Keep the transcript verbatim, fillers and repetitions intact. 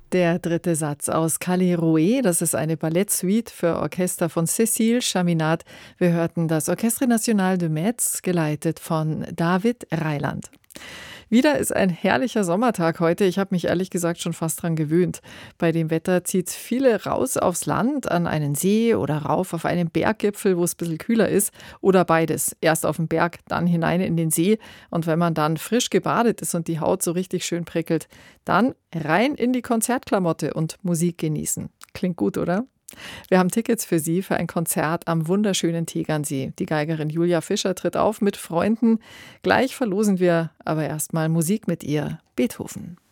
Der dritte Satz aus Calle Rouet, das ist eine Ballettsuite für Orchester von Cécile Chaminade. Wir hörten das Orchestre National de Metz, geleitet von David Reiland. Wieder ist ein herrlicher Sommertag heute. Ich habe mich ehrlich gesagt schon fast dran gewöhnt. Bei dem Wetter zieht es viele raus aufs Land, an einen See oder rauf auf einen Berggipfel, wo es ein bisschen kühler ist. Oder beides. Erst auf den Berg, dann hinein in den See. Und wenn man dann frisch gebadet ist und die Haut so richtig schön prickelt, dann rein in die Konzertklamotte und Musik genießen. Klingt gut, oder? Wir haben Tickets für Sie für ein Konzert am wunderschönen Tegernsee. Die Geigerin Julia Fischer tritt auf mit Freunden. Gleich verlosen wir aber erstmal Musik mit ihr. Beethoven.